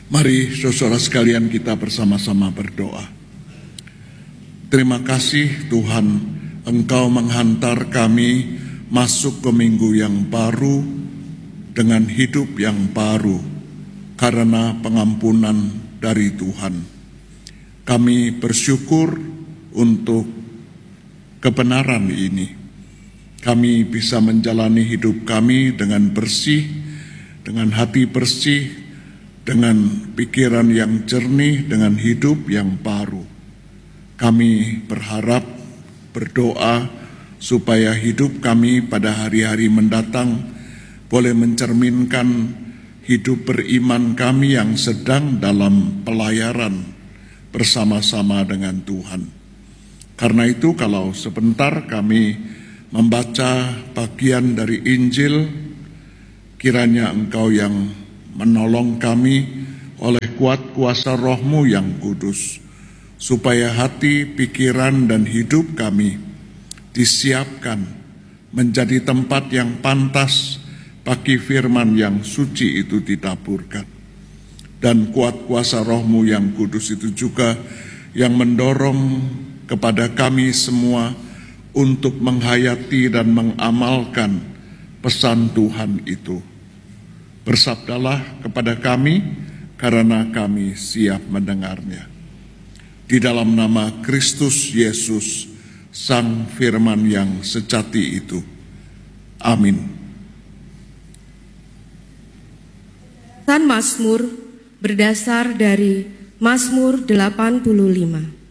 Mari saudara sekalian kita bersama-sama berdoa. Terima kasih Tuhan, Engkau menghantar kami masuk ke minggu yang baru dengan hidup yang baru karena pengampunan dari Tuhan. Kami bersyukur untuk kebenaran ini. Kami bisa menjalani hidup kami dengan bersih, dengan hati bersih, dengan pikiran yang jernih, dengan hidup yang baru. Kami berharap, berdoa, supaya hidup kami pada hari-hari mendatang boleh mencerminkan hidup beriman kami yang sedang dalam pelayaran bersama-sama dengan Tuhan. Karena itu kalau sebentar kami membaca bagian dari Injil, kiranya Engkau yang menolong kami oleh kuat kuasa Roh-Mu yang kudus, supaya hati, pikiran, dan hidup kami disiapkan menjadi tempat yang pantas bagi firman yang suci itu ditaburkan. Dan kuat kuasa Roh-Mu yang kudus itu juga yang mendorong kepada kami semua untuk menghayati dan mengamalkan pesan Tuhan itu. Bersabdalah kepada kami, karena kami siap mendengarnya. Di dalam nama Kristus Yesus, Sang Firman yang sejati itu. Amin. Bacaan Mazmur berdasar dari Mazmur 85.